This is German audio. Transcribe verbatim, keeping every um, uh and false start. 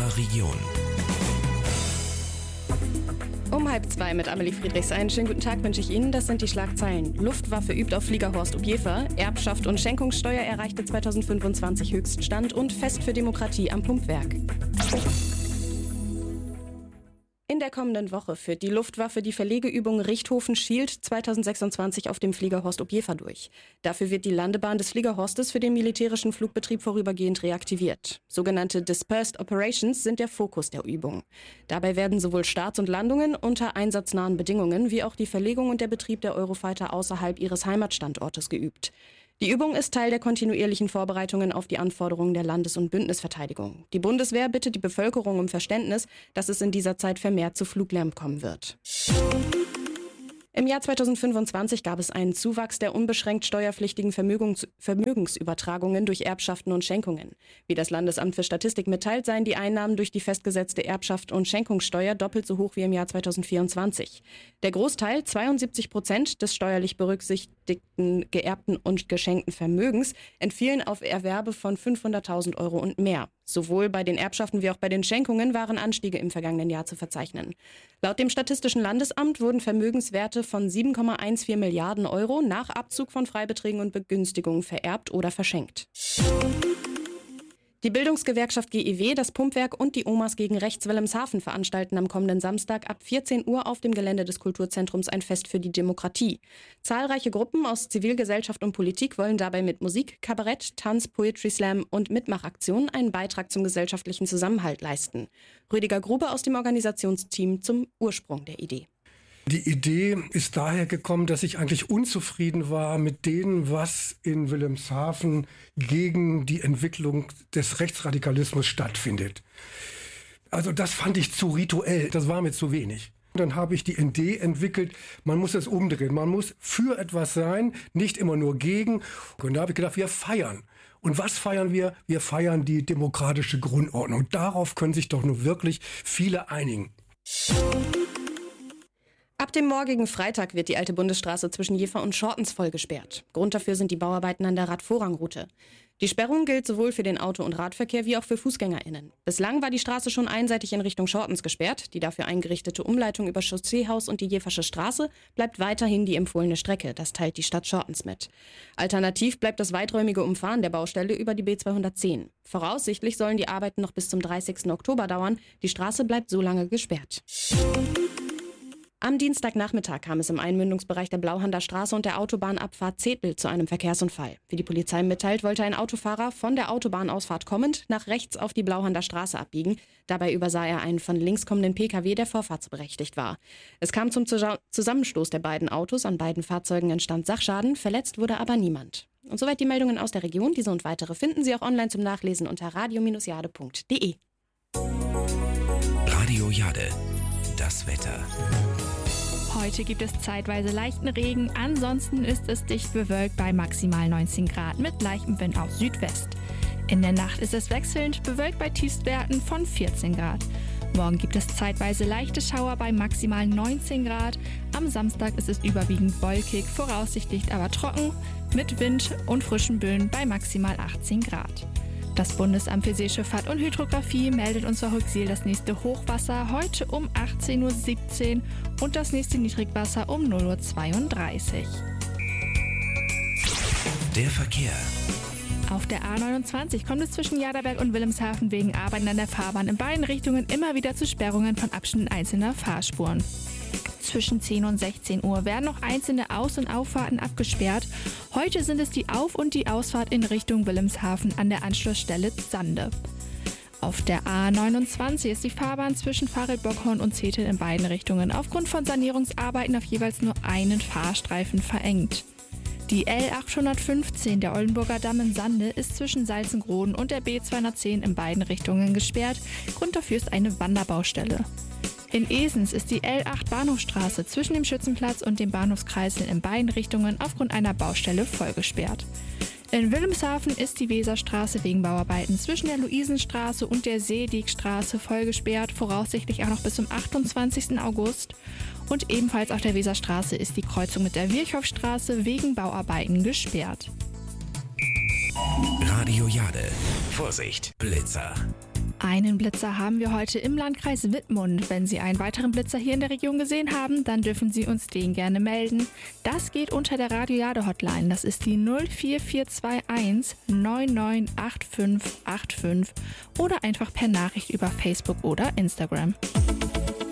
unserer Region. Um halb zwei mit Amelie Friedrichs. Einen schönen guten Tag wünsche ich Ihnen. Das sind die Schlagzeilen. Luftwaffe übt auf Flieger Horst Objefer, Erbschaft und Schenkungssteuer erreichte zweitausendfünfundzwanzig Höchststand und Fest für Demokratie am Pumpwerk. In der kommenden Woche führt die Luftwaffe die Verlegeübung Richthofen-Schild zweitausendsechsundzwanzig auf dem Flieger Horst Objefer durch. Dafür wird die Landebahn des Fliegerhorstes für den militärischen Flugbetrieb vorübergehend reaktiviert. Sogenannte Dispersed Operations sind der Fokus der Übung. Dabei werden sowohl Starts und Landungen unter einsatznahen Bedingungen wie auch die Verlegung und der Betrieb der Eurofighter außerhalb ihres Heimatstandortes geübt. Die Übung ist Teil der kontinuierlichen Vorbereitungen auf die Anforderungen der Landes- und Bündnisverteidigung. Die Bundeswehr bittet die Bevölkerung um Verständnis, dass es in dieser Zeit vermehrt zu Fluglärm kommen wird. Im Jahr zweitausendfünfundzwanzig gab es einen Zuwachs der unbeschränkt steuerpflichtigen Vermögens- Vermögensübertragungen durch Erbschaften und Schenkungen. Wie das Landesamt für Statistik mitteilt, seien die Einnahmen durch die festgesetzte Erbschaft und Schenkungssteuer doppelt so hoch wie im Jahr zweitausendvierundzwanzig. Der Großteil, zweiundsiebzig Prozent des steuerlich berücksichtigten geerbten und geschenkten Vermögens, entfielen auf Erwerbe von fünfhunderttausend Euro und mehr. Sowohl bei den Erbschaften wie auch bei den Schenkungen waren Anstiege im vergangenen Jahr zu verzeichnen. Laut dem Statistischen Landesamt wurden Vermögenswerte von sieben Komma vierzehn Milliarden Euro nach Abzug von Freibeträgen und Begünstigungen vererbt oder verschenkt. Die Bildungsgewerkschaft G E W, das Pumpwerk und die Omas gegen Rechts Wilhelmshaven veranstalten am kommenden Samstag ab vierzehn Uhr auf dem Gelände des Kulturzentrums ein Fest für die Demokratie. Zahlreiche Gruppen aus Zivilgesellschaft und Politik wollen dabei mit Musik, Kabarett, Tanz, Poetry Slam und Mitmachaktionen einen Beitrag zum gesellschaftlichen Zusammenhalt leisten. Rüdiger Grube aus dem Organisationsteam zum Ursprung der Idee. Die Idee ist daher gekommen, dass ich eigentlich unzufrieden war mit dem, was in Wilhelmshaven gegen die Entwicklung des Rechtsradikalismus stattfindet. Also das fand ich zu rituell, das war mir zu wenig. Dann habe ich die Idee entwickelt, man muss es umdrehen, man muss für etwas sein, nicht immer nur gegen. Und da habe ich gedacht, wir feiern. Und was feiern wir? Wir feiern die demokratische Grundordnung. Darauf können sich doch nur wirklich viele einigen. Ab dem morgigen Freitag wird die alte Bundesstraße zwischen Jever und Schortens voll gesperrt. Grund dafür sind die Bauarbeiten an der Radvorrangroute. Die Sperrung gilt sowohl für den Auto- und Radverkehr wie auch für FußgängerInnen. Bislang war die Straße schon einseitig in Richtung Schortens gesperrt. Die dafür eingerichtete Umleitung über Chausseehaus und die Jeversche Straße bleibt weiterhin die empfohlene Strecke. Das teilt die Stadt Schortens mit. Alternativ bleibt das weiträumige Umfahren der Baustelle über die B zweihundertzehn. Voraussichtlich sollen die Arbeiten noch bis zum dreißigsten Oktober dauern. Die Straße bleibt so lange gesperrt. Am Dienstagnachmittag kam es im Einmündungsbereich der Blauhander Straße und der Autobahnabfahrt Zetel zu einem Verkehrsunfall. Wie die Polizei mitteilt, wollte ein Autofahrer von der Autobahnausfahrt kommend nach rechts auf die Blauhander Straße abbiegen. Dabei übersah er einen von links kommenden Pkw, der vorfahrtsberechtigt war. Es kam zum Zusammenstoß der beiden Autos. An beiden Fahrzeugen entstand Sachschaden, verletzt wurde aber niemand. Und soweit die Meldungen aus der Region. Diese und weitere finden Sie auch online zum Nachlesen unter radio Bindestrich jade punkt de. Radio Jade, das Wetter. Heute gibt es zeitweise leichten Regen, ansonsten ist es dicht bewölkt bei maximal neunzehn Grad mit leichtem Wind aus Südwest. In der Nacht ist es wechselnd bewölkt bei Tiefstwerten von vierzehn Grad. Morgen gibt es zeitweise leichte Schauer bei maximal neunzehn Grad. Am Samstag ist es überwiegend wolkig, voraussichtlich aber trocken, mit Wind und frischen Böen bei maximal achtzehn Grad. Das Bundesamt für Seeschifffahrt und Hydrographie meldet uns vor Rücksiel das nächste Hochwasser heute um achtzehn Uhr siebzehn und das nächste Niedrigwasser um null Uhr zweiunddreißig. Der Verkehr. Auf der A neunundzwanzig kommt es zwischen Jaderberg und Wilhelmshaven wegen Arbeiten an der Fahrbahn in beiden Richtungen immer wieder zu Sperrungen von Abschnitten einzelner Fahrspuren. Zwischen zehn und sechzehn Uhr werden noch einzelne Aus- und Auffahrten abgesperrt. Heute sind es die Auf- und die Ausfahrt in Richtung Wilhelmshaven an der Anschlussstelle Sande. Auf der A neunundzwanzig ist die Fahrbahn zwischen Fahrrad-Bockhorn und Zetel in beiden Richtungen aufgrund von Sanierungsarbeiten auf jeweils nur einen Fahrstreifen verengt. Die L achthundertfünfzehn der Oldenburger Damm in Sande ist zwischen Salzengroden und der B zweihundertzehn in beiden Richtungen gesperrt. Grund dafür ist eine Wanderbaustelle. In Esens ist die L acht Bahnhofstraße zwischen dem Schützenplatz und dem Bahnhofskreisel in beiden Richtungen aufgrund einer Baustelle vollgesperrt. In Wilhelmshaven ist die Weserstraße wegen Bauarbeiten zwischen der Luisenstraße und der Seediekstraße vollgesperrt, voraussichtlich auch noch bis zum achtundzwanzigsten August. Und ebenfalls auf der Weserstraße ist die Kreuzung mit der Virchowstraße wegen Bauarbeiten gesperrt. Radio Jade. Vorsicht, Blitzer. Einen Blitzer haben wir heute im Landkreis Wittmund. Wenn Sie einen weiteren Blitzer hier in der Region gesehen haben, dann dürfen Sie uns den gerne melden. Das geht unter der Radio Jade Hotline. Das ist die null vier vier zwei eins neun neun acht fünf acht fünf oder einfach per Nachricht über Facebook oder Instagram.